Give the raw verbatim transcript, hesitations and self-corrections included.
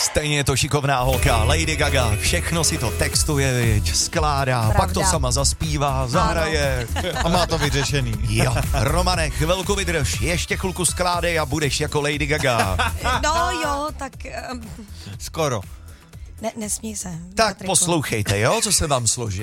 Stejně je to šikovná holka, Lady Gaga, všechno si to textuje, viď, skládá, Pravda. pak to sama zaspívá, zahraje. A má to vyřešený. Jo, Romane, chvilku vydrž, ještě chvilku skládej a budeš jako Lady Gaga. No jo, tak um, Skoro. ne, nesmí se. Tak Patriku. poslouchejte, jo, co se vám složí.